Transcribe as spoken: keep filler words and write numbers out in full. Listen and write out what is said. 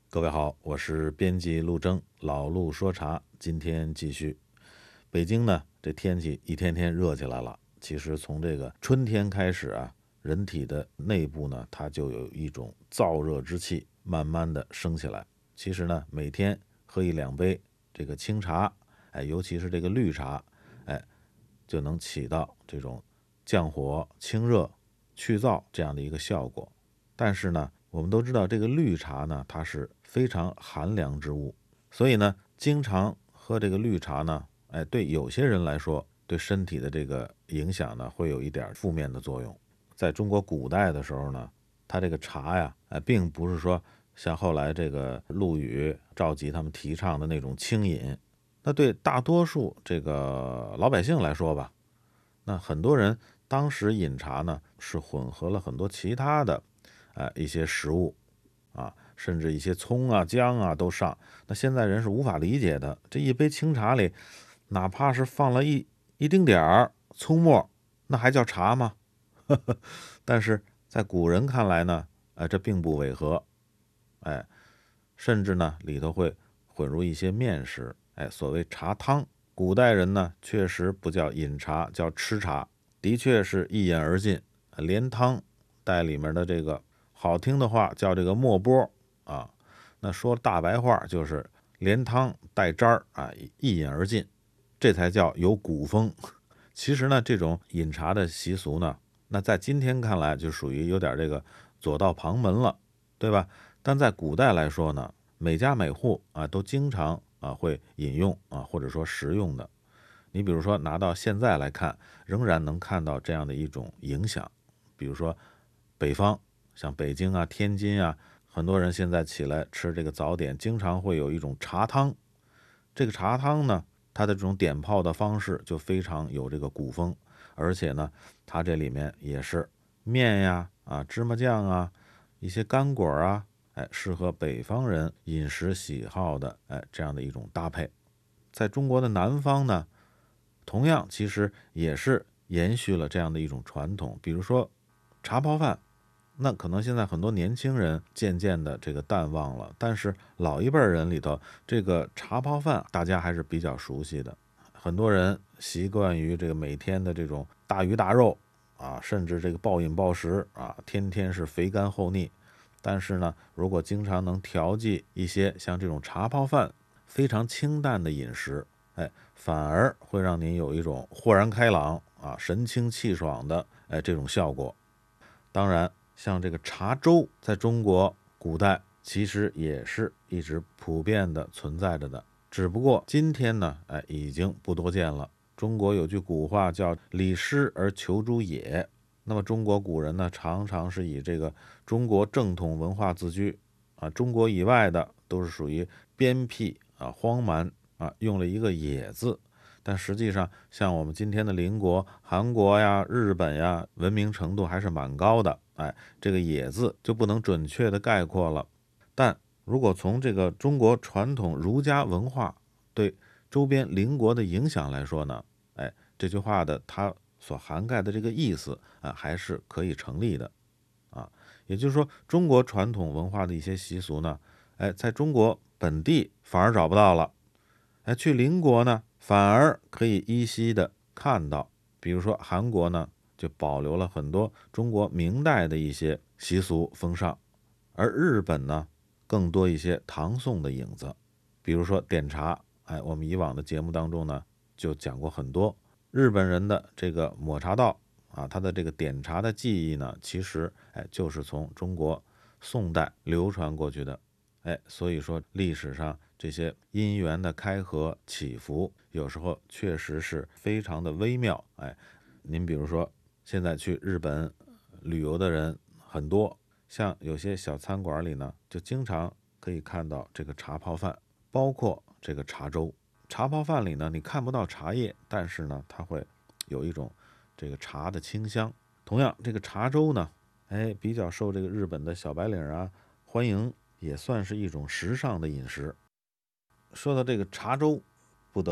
各位好，我是编辑陆征，老陆说茶，今天继续。北京呢，这天气一天天热起来了。其实从这个春天开始啊，人体的内部呢，它就有一种燥热之气，慢慢的升起来。其实呢，每天喝一两杯这个清茶，哎，尤其是这个绿茶，哎，就能起到这种降火、清热、去燥这样的一个效果。但是呢，我们都知道这个绿茶呢，它是非常寒凉之物，所以呢，经常喝这个绿茶呢，哎，对有些人来说，对身体的这个影响呢，会有一点负面的作用。在中国古代的时候呢，它这个茶呀，哎，并不是说像后来这个陆羽、赵佶他们提倡的那种清饮。那对大多数这个老百姓来说吧，那很多人当时饮茶呢，是混合了很多其他的呃一些食物啊，甚至一些葱啊、姜啊都上。那现在人是无法理解的，这一杯清茶里，哪怕是放了一一丁点儿葱末，那还叫茶吗？但是在古人看来呢，呃，这并不违和，哎，甚至呢里头会混入一些面食，哎，所谓茶汤。古代人呢确实不叫饮茶，叫吃茶，的确是一饮而尽，连汤带里面的这个好听的话叫这个没波啊，那说大白话就是连汤带渣儿啊，一饮而尽，这才叫有古风。其实呢，这种饮茶的习俗呢，那在今天看来就属于有点这个左道旁门了，对吧？但在古代来说呢，每家每户啊都经常啊会饮用啊或者说食用的。你比如说拿到现在来看，仍然能看到这样的一种影响。比如说北方，像北京啊、天津啊，很多人现在起来吃这个早点，经常会有一种茶汤。这个茶汤呢，它的这种点泡的方式就非常有这个古风，而且呢，它这里面也是面呀、啊芝麻酱啊、一些干果啊，哎，适合北方人饮食喜好的哎这样的一种搭配。在中国的南方呢，同样其实也是延续了这样的一种传统，比如说茶泡饭。那可能现在很多年轻人渐渐的这个淡忘了，但是老一辈人里头，这个茶泡饭大家还是比较熟悉的。很多人习惯于这个每天的这种大鱼大肉啊，甚至这个暴饮暴食啊，天天是肥甘厚腻。但是呢，如果经常能调剂一些像这种茶泡饭，非常清淡的饮食，哎，反而会让您有一种豁然开朗啊、神清气爽的哎这种效果。当然，像这个茶粥，在中国古代其实也是一直普遍的存在着的，只不过今天呢，哎，已经不多见了。中国有句古话叫“礼失而求诸野”，那么中国古人呢，常常是以这个中国正统文化自居啊，中国以外的都是属于边僻啊、荒蛮啊，用了一个“野”字。但实际上，像我们今天的邻国韩国呀、日本呀，文明程度还是蛮高的。哎，这个“野”字就不能准确的概括了。但如果从这个中国传统儒家文化对周边邻国的影响来说呢，哎，这句话的它所涵盖的这个意思啊，还是可以成立的啊。也就是说，中国传统文化的一些习俗呢，哎，在中国本地反而找不到了。哎，去邻国呢，反而可以依稀的看到，比如说韩国呢，就保留了很多中国明代的一些习俗风尚，而日本呢，更多一些唐宋的影子，比如说点茶。哎，我们以往的节目当中呢，就讲过很多日本人的这个抹茶道啊，他的这个点茶的技艺呢，其实哎就是从中国宋代流传过去的。哎，所以说历史上这些因缘的开合起伏，有时候确实是非常的微妙。哎，您比如说现在去日本旅游的人很多，像有些小餐馆里呢，就经常可以看到这个茶泡饭，包括这个茶粥。茶泡饭里呢，你看不到茶叶，但是呢，它会有一种这个茶的清香。同样，这个茶粥呢，哎，比较受这个日本的小白领啊欢迎，也算是一种时尚的饮食。说到这个茶粥，